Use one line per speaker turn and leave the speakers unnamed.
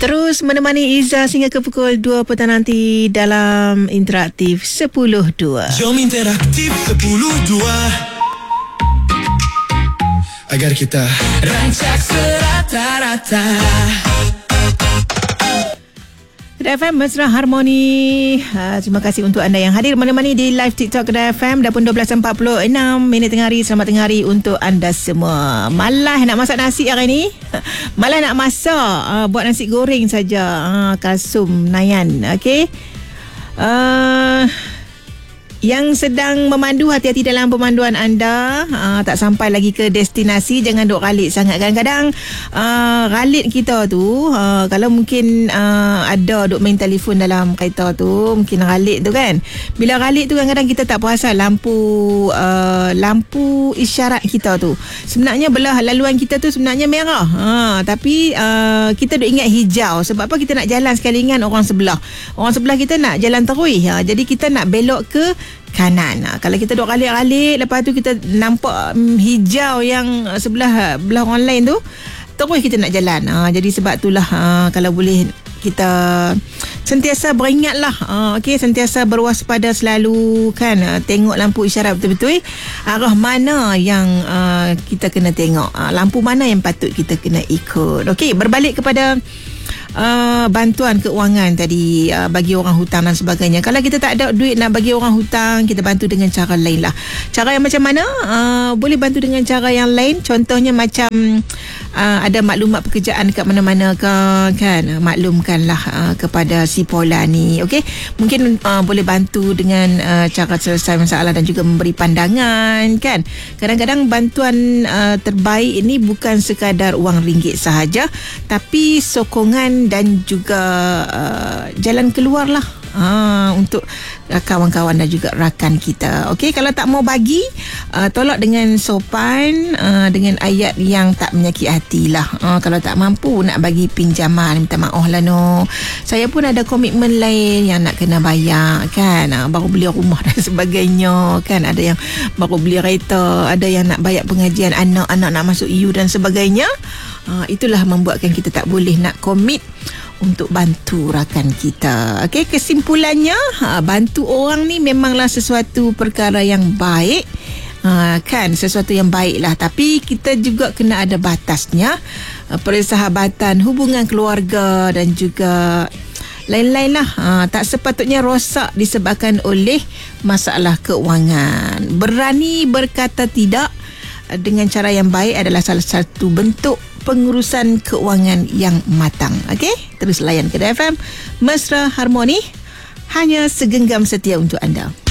Terus menemani Iza sehingga ke pukul 2 petang nanti dalam Interaktif 10.2.
Jom Interaktif 10.2 agar kita rancak serata-rata.
Kedai FM Mesra Harmoni. Terima kasih untuk anda yang hadir menemani di live TikTok Kedai FM. Dah pun 12.46 minit tengah hari. Selamat tengah hari untuk anda semua. Malah nak masak nasi hari ni. Malah nak masak buat nasi goreng saja. Kalsum Nayan. Okey. Yang sedang memandu, hati-hati dalam pemanduan anda. Tak sampai lagi ke destinasi, jangan duk ralit sangat. Kadang-kadang ralit kita tu, kalau mungkin ada duk main telefon dalam kereta tu, mungkin ralit tu kan. Bila ralit tu kadang-kadang kita tak perasan lampu isyarat kita tu. Sebenarnya belah laluan kita tu sebenarnya merah. Tapi kita duk ingat hijau. Sebab apa? Kita nak jalan sekali dengan orang sebelah. Orang sebelah kita nak jalan terus. Jadi kita nak belok ke kanan. Kalau kita duk ralik-ralik, lepas tu kita nampak hijau yang belah orang lain tu, terus kita nak jalan. Jadi sebab itulah kalau boleh kita sentiasa beringatlah, okey, sentiasa berwaspada selalu kan, tengok lampu isyarat betul-betul arah mana yang kita kena tengok, lampu mana yang patut kita kena ikut. Okey, berbalik kepada bantuan keuangan tadi, bagi orang hutang dan sebagainya. Kalau kita tak ada duit nak bagi orang hutang, kita bantu dengan cara lain lah. Cara yang macam mana? Boleh bantu dengan cara yang lain. Contohnya macam ada maklumat pekerjaan dekat mana-mana kan, maklumkanlah kepada si Paula ni. Okey, mungkin boleh bantu dengan cara selesai masalah dan juga memberi pandangan kan. Kadang-kadang bantuan terbaik ini bukan sekadar wang ringgit sahaja, tapi sokongan dan juga jalan keluar lah untuk kawan-kawan dan juga rakan kita. Okey, kalau tak mau bagi, tolak dengan sopan, dengan ayat yang tak menyakit hati lah. Kalau tak mampu nak bagi pinjaman, minta maaf lah no, saya pun ada komitmen lain yang nak kena bayar kan, baru beli rumah dan sebagainya kan, ada yang baru beli kereta, ada yang nak bayar pengajian anak-anak nak masuk EU dan sebagainya. Itulah membuatkan kita tak boleh nak komit untuk bantu rakan kita. Okey, kesimpulannya, bantu orang ni memanglah sesuatu perkara yang baik, kan, sesuatu yang baik lah, tapi kita juga kena ada batasnya. Persahabatan, hubungan keluarga dan juga lain-lain lah, tak sepatutnya rosak disebabkan oleh masalah keuangan. Berani berkata tidak dengan cara yang baik adalah salah satu bentuk pengurusan keuangan yang matang. Okey, terus layan Kedai FM Mesra Harmoni, hanya segenggam setia untuk anda.